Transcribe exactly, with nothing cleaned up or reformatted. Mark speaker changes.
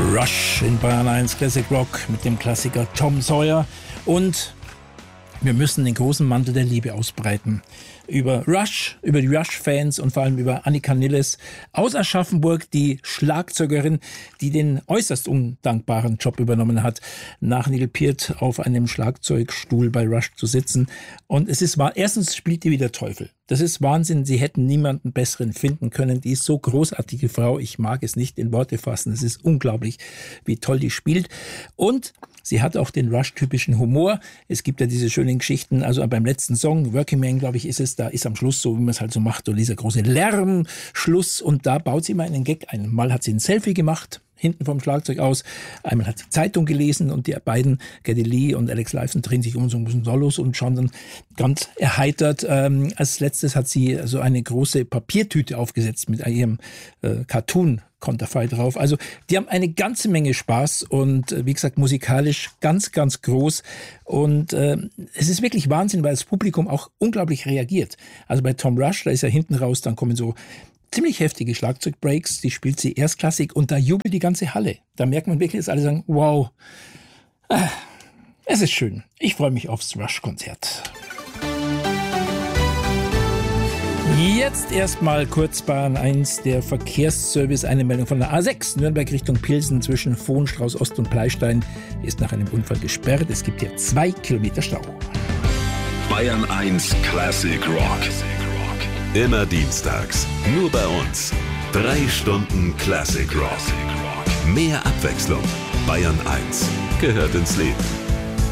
Speaker 1: Rush in Bayern eins Classic Rock mit dem Klassiker Tom Sawyer. Und wir müssen den großen Mantel der Liebe ausbreiten. Über Rush, über die Rush-Fans und vor allem über Annika Nilles aus Aschaffenburg, die Schlagzeugerin, die den äußerst undankbaren Job übernommen hat, nach Neil Peart auf einem Schlagzeugstuhl bei Rush zu sitzen. Und es ist wahr, erstens spielt die wie der Teufel. Das ist Wahnsinn. Sie hätten niemanden besseren finden können. Die ist so großartige Frau. Ich mag es nicht in Worte fassen. Es ist unglaublich, wie toll die spielt. Und sie hat auch den Rush-typischen Humor. Es gibt ja diese schönen Geschichten, also beim letzten Song, Working Man, glaube ich, ist es, da ist am Schluss so, wie man es halt so macht, so dieser große Lärmschluss und da baut sie mal einen Gag ein. Mal hat sie ein Selfie gemacht, hinten vom Schlagzeug aus. Einmal hat sie Zeitung gelesen und die beiden, Geddy Lee und Alex Lifeson, drehen sich um so ein bisschen Solos und schauen dann ganz erheitert. Ähm, als letztes hat sie so eine große Papiertüte aufgesetzt mit ihrem äh, Cartoon Konterfei drauf. Also die haben eine ganze Menge Spaß und äh, wie gesagt musikalisch ganz, ganz groß und äh, es ist wirklich Wahnsinn, weil das Publikum auch unglaublich reagiert. Also bei Tom Rush, da ist ja hinten raus, dann kommen so ziemlich heftige Schlagzeugbreaks, die spielt sie erstklassig und da jubelt die ganze Halle. Da merkt man wirklich, dass alle sagen, wow, ah, es ist schön. Ich freue mich aufs Rush-Konzert. Jetzt erstmal kurz Bahn eins, der Verkehrsservice. Eine Meldung von der A sechs, Nürnberg Richtung Pilsen zwischen Vohnstrauß Ost und Pleistein ist nach einem Unfall gesperrt. Es gibt hier zwei Kilometer Stau.
Speaker 2: Bayern eins Classic Rock. Immer dienstags, nur bei uns. Drei Stunden Classic Rock. Mehr Abwechslung. Bayern eins gehört ins Leben.